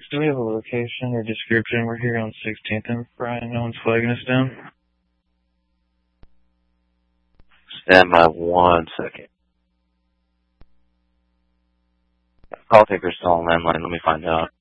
Do we have a location or description? We're here on 16th and Brian. No one's flagging us down. Stand by 1 second. Call taker's still on landline. Let me find out.